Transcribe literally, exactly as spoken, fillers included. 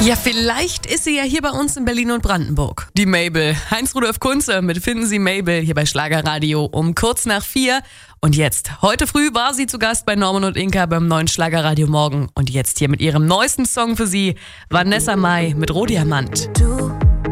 Ja, vielleicht ist sie ja hier bei uns in Berlin und Brandenburg. Die Mabel. Heinz-Rudolf Kunze mit Finden Sie Mabel hier bei Schlagerradio um kurz nach vier. Und jetzt, heute früh war sie zu Gast bei Norman und Inka beim neuen Schlagerradio Morgen. Und jetzt hier mit ihrem neuesten Song für Sie, Vanessa Mai mit Rohdiamant. Du